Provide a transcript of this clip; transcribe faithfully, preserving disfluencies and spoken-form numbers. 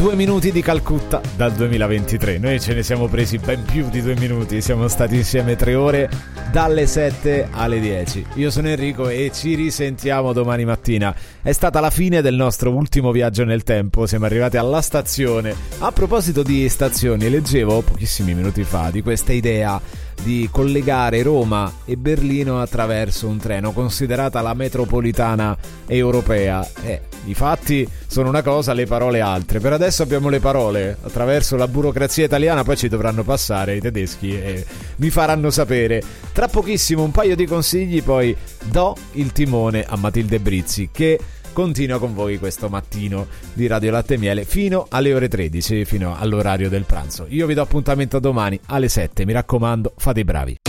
Due minuti di Calcutta dal duemilaventitré. Noi ce ne siamo presi ben più di due minuti. Siamo stati insieme tre ore dalle sette alle dieci. Io sono Enrico e ci risentiamo domani mattina. È stata la fine del nostro ultimo viaggio nel tempo. Siamo arrivati alla stazione. A proposito di stazioni, leggevo pochissimi minuti fa di questa idea di collegare Roma e Berlino attraverso un treno, considerata la metropolitana europea. Eh, i fatti sono una cosa, le parole altre. Per adesso abbiamo le parole, attraverso la burocrazia italiana poi ci dovranno passare i tedeschi e mi faranno sapere. Tra pochissimo un paio di consigli, poi do il timone a Matilde Brizzi, che continua con voi questo mattino di Radio Latte e Miele fino alle ore tredici, fino all'orario del pranzo. Io vi do appuntamento domani alle sette, mi raccomando, fate i bravi.